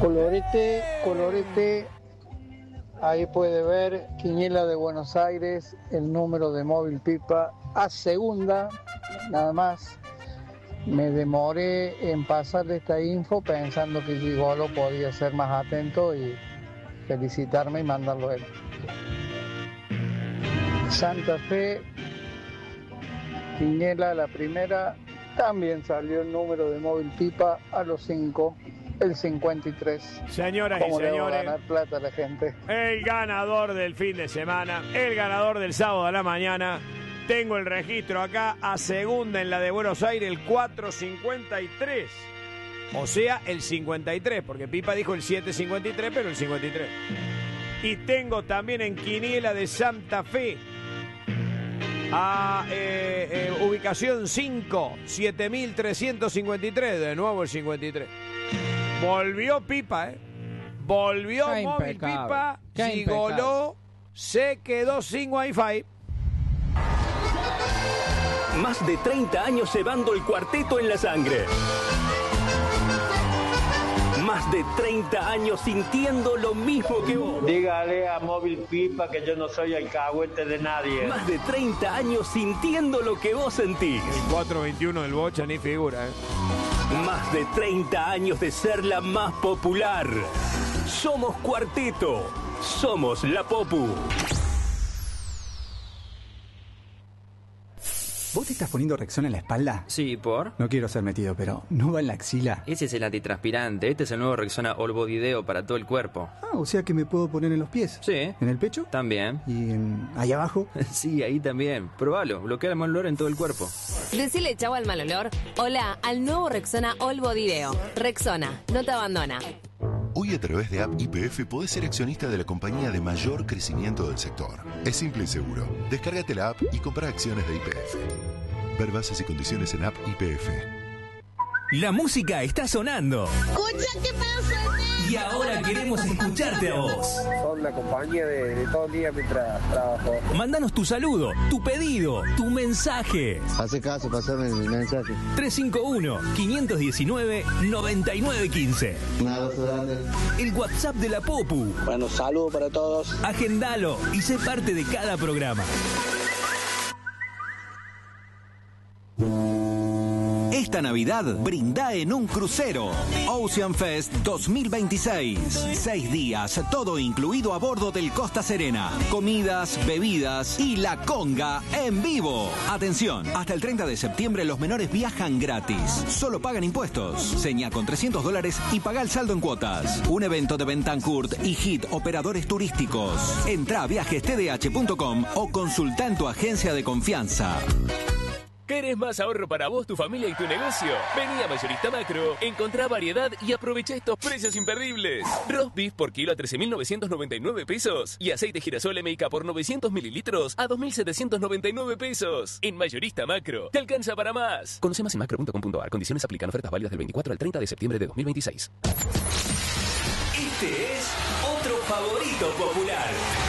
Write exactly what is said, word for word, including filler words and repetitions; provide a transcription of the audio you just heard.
Colorete, colorete, ahí puede ver Quiniela de Buenos Aires, el número de móvil Pipa a segunda, nada más. Me demoré en pasarle esta info pensando que Gigolo podía ser más atento y felicitarme y mandarlo a él. Santa Fe, Quiniela, la primera, también salió el número de móvil Pipa a los cinco, el cincuenta y tres. Señoras ¿Cómo y le va a señores, ganar plata a la gente? el ganador del fin de semana, el ganador del sábado a la mañana. Tengo el registro acá a segunda en la de Buenos Aires, el cuatro cincuenta y tres. O sea, el cincuenta y tres, porque Pipa dijo el siete cincuenta y tres, pero el cincuenta y tres. Y tengo también en Quiniela de Santa Fe, a eh, eh, ubicación cinco, siete mil trescientos cincuenta y tres, de nuevo el cincuenta y tres. Volvió Pipa, ¿eh? Volvió Qué móvil impecable. Pipa, Qué Gigoló, se quedó sin wifi. Más de treinta años llevando el cuarteto en la sangre. Más de treinta años sintiendo lo mismo que vos. Dígale a Móvil Pipa que yo no soy alcahuete de nadie. Más de treinta años sintiendo lo que vos sentís. El cuatro veintiuno del Bocha ni figura, ¿eh? Más de treinta años de ser la más popular. Somos Cuarteto. Somos la Popu. ¿Vos te estás poniendo Rexona en la espalda? Sí, ¿por? No quiero ser metido, pero ¿no va en la axila? Ese es el antitranspirante. Este es el nuevo Rexona All Body Deo para todo el cuerpo. Ah, o sea que me puedo poner en los pies. Sí. ¿En el pecho? También. ¿Y en... ahí abajo? Sí, ahí también. Probalo. Bloquea el mal olor en todo el cuerpo. Decile chau al mal olor. Hola al nuevo Rexona All Body Deo. Rexona, no te abandona. Hoy a través de App Y P F podés ser accionista de la compañía de mayor crecimiento del sector. Es simple y seguro. Descárgate la app y compra acciones de Y P F. Ver bases y condiciones en App Y P F. La música está sonando. Escucha, ¿qué pasa? Y ahora queremos escucharte a vos. Son la compañía de, de todo el día mientras trabajo. Mándanos tu saludo, tu pedido, tu mensaje. Hace caso, pasame el mensaje. tres cinco uno, cinco uno nueve, nueve nueve uno cinco. Nada, grande. El WhatsApp de la Popu. Bueno, saludos para todos. Agendalo y sé parte de cada programa. Esta Navidad brinda en un crucero. Ocean Fest dos mil veintiséis. Seis días, todo incluido a bordo del Costa Serena. Comidas, bebidas y la conga en vivo. Atención, hasta el treinta de septiembre los menores viajan gratis. Solo pagan impuestos. Seña con trescientos dólares y paga el saldo en cuotas. Un evento de Bentancourt y Hit Operadores Turísticos. Entra a viajes t d h punto com o consulta en tu agencia de confianza. ¿Querés más ahorro para vos, tu familia y tu negocio? Vení a Mayorista Macro, encontrá variedad y aprovecha estos precios imperdibles. Roast beef por kilo a trece mil novecientos noventa y nueve pesos y aceite girasol M K por novecientos mililitros a dos mil setecientos noventa y nueve pesos. En Mayorista Macro, te alcanza para más. Conoce más en macro punto com punto a r. Condiciones aplican. Ofertas válidas del veinticuatro al treinta de septiembre de dos mil veintiséis. Este es otro favorito popular.